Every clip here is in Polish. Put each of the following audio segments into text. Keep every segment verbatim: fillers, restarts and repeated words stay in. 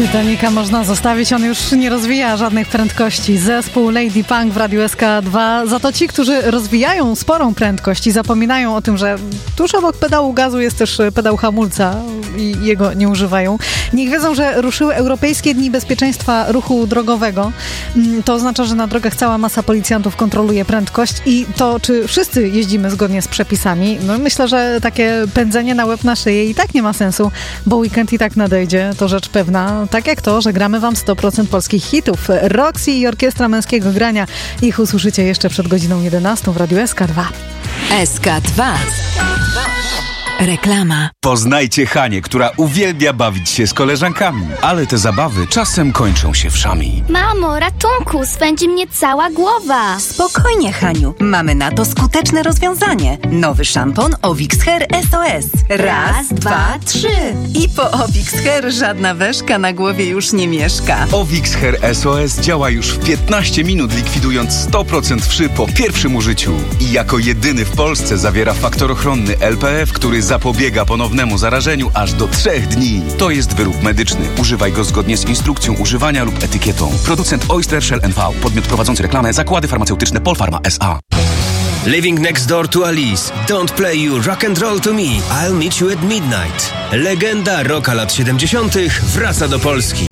Titanica można zostawić, on już nie rozwija żadnych prędkości. Zespół Lady Punk w Radiu S K dwa. Za to ci, którzy rozwijają sporą prędkość i zapominają o tym, że tuż obok pedału gazu jest też pedał hamulca i jego nie używają. Niech wiedzą, że ruszyły Europejskie Dni Bezpieczeństwa Ruchu Drogowego. To oznacza, że na drogach cała masa policjantów kontroluje prędkość i to, czy wszyscy jeździmy zgodnie z przepisami. No myślę, że takie pędzenie na łeb na szyję i tak nie ma sensu, bo weekend i tak nadejdzie, to rzecz pewna. Tak jak to, że gramy wam sto procent polskich hitów. Roxy i Orkiestra Męskiego Grania. Ich usłyszycie jeszcze przed godziną jedenastą w Radiu S K dwa. S K dwa. Reklama. Poznajcie Hanię, która uwielbia bawić się z koleżankami, ale te zabawy czasem kończą się wszami. Mamo, ratunku, swędzi mnie cała głowa. Spokojnie, Haniu. Mamy na to skuteczne rozwiązanie. Nowy szampon Ovix Hair S O S. Raz, dwa, trzy. I po Ovix Hair żadna weszka na głowie już nie mieszka. Ovix Hair S O S działa już w piętnaście minut, likwidując sto procent wszy po pierwszym użyciu. I jako jedyny w Polsce zawiera faktor ochronny L P F, który zapobiega ponownemu zarażeniu aż do trzech dni. To jest wyrób medyczny. Używaj go zgodnie z instrukcją używania lub etykietą. Producent Oyster Shell N V. Podmiot prowadzący reklamę. Zakłady farmaceutyczne Polpharma S A. Living next door to Alice. Don't play you rock and roll to me. I'll meet you at midnight. Legenda rocka lat siedemdziesiątych wraca do Polski.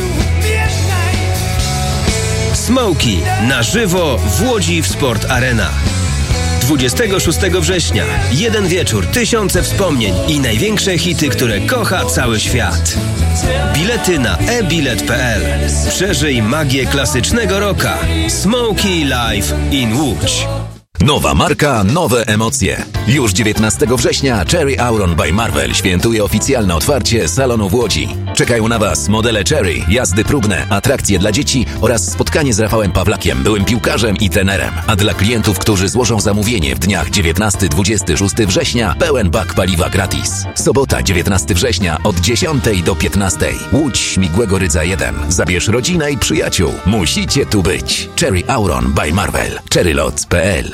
Smokey na żywo w Łodzi w Sport Arena. dwudziestego szóstego września. Jeden wieczór, tysiące wspomnień i największe hity, które kocha cały świat. Bilety na e bilet kropka p l. Przeżyj magię klasycznego rocka. Smokey Live in Łódź. Nowa marka, nowe emocje. Już dziewiętnastego września Cherry Auron by Marvel świętuje oficjalne otwarcie salonu w Łodzi. Czekają na Was modele Cherry, jazdy próbne, atrakcje dla dzieci oraz spotkanie z Rafałem Pawlakiem, byłym piłkarzem i trenerem. A dla klientów, którzy złożą zamówienie w dniach dziewiętnastego do dwudziestego szóstego września, pełen bak paliwa gratis. Sobota, dziewiętnastego września od dziesiątej do piętnastej. Łódź Śmigłego Rydza jeden. Zabierz rodzinę i przyjaciół. Musicie tu być. Cherry Auron by Marvel. cherrylot kropka p l.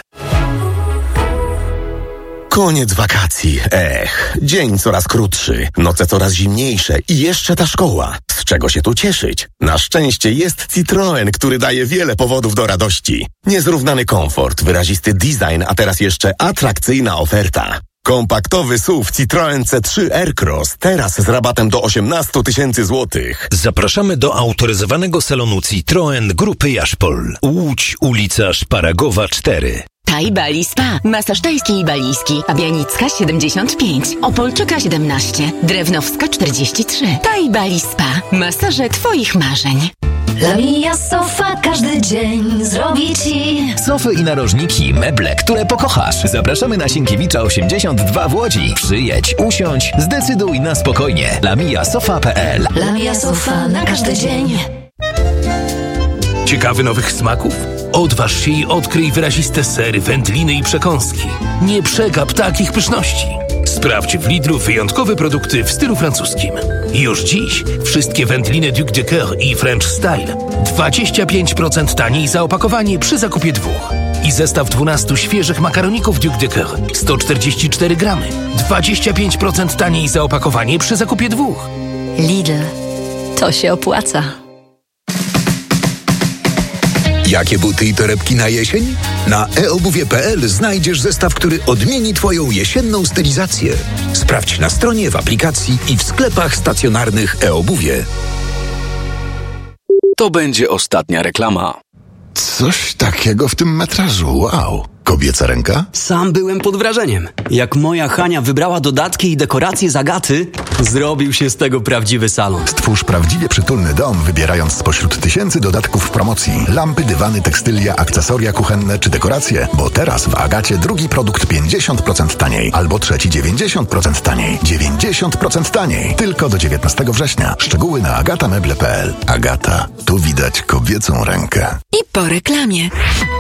Koniec wakacji. Ech, dzień coraz krótszy, noce coraz zimniejsze i jeszcze ta szkoła. Z czego się tu cieszyć? Na szczęście jest Citroen, który daje wiele powodów do radości. Niezrównany komfort, wyrazisty design, a teraz jeszcze atrakcyjna oferta. Kompaktowy S U V Citroen C trzy Aircross, teraz z rabatem do osiemnaście tysięcy złotych. Zapraszamy do autoryzowanego salonu Citroen Grupy Jaszpol. Łódź, ulica Szparagowa cztery. Thai Bali Spa. Masaż tajski i balijski. Abianicka siedemdziesiąt pięć. Opolczyka siedemnaście. Drewnowska czterdzieści trzy. Thai Bali Spa. Masaże Twoich marzeń. Lamia Sofa każdy dzień zrobi Ci Sofy i narożniki, meble, które pokochasz. Zapraszamy na Sienkiewicza osiemdziesiąt dwa w Łodzi. Przyjedź, usiądź, zdecyduj na spokojnie. lamia sofa kropka p l. Lamia Sofa na każdy dzień. Ciekawy nowych smaków? Odważ się i odkryj wyraziste sery, wędliny i przekąski. Nie przegap takich pyszności. Sprawdź w Lidlu wyjątkowe produkty w stylu francuskim. Już dziś wszystkie wędliny Duc de Coeur i French Style dwadzieścia pięć procent taniej za opakowanie przy zakupie dwóch. I zestaw dwunastu świeżych makaroników Duc de Coeur sto czterdzieści cztery gramy. dwadzieścia pięć procent taniej za opakowanie przy zakupie dwóch. Lidl. To się opłaca. Jakie buty i torebki na jesień? Na e obuwie kropka p l znajdziesz zestaw, który odmieni Twoją jesienną stylizację. Sprawdź na stronie, w aplikacji i w sklepach stacjonarnych e-obuwie. To będzie ostatnia reklama. Coś takiego w tym metrażu, wow. Kobieca ręka? Sam byłem pod wrażeniem. Jak moja Hania wybrała dodatki i dekoracje z Agaty, zrobił się z tego prawdziwy salon. Stwórz prawdziwie przytulny dom, wybierając spośród tysięcy dodatków w promocji. Lampy, dywany, tekstylia, akcesoria kuchenne czy dekoracje. Bo teraz w Agacie drugi produkt pięćdziesiąt procent taniej. Albo trzeci dziewięćdziesiąt procent taniej. dziewięćdziesiąt procent taniej. Tylko do dziewiętnastego września. Szczegóły na agata meble kropka p l. Agata. Tu widać kobiecą rękę. I po reklamie.